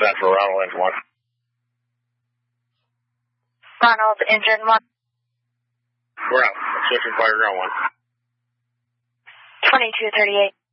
that for Ronald Engine 1. Ronald Engine 1. We're out. Switching fire ground 1. 2238.